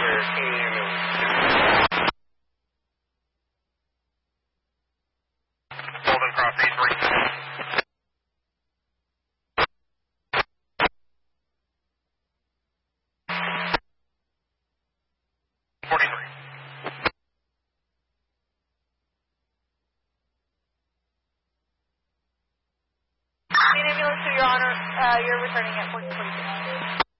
Golden Cross 83. 43. Ambulance to Your Honor, you're returning at 1446.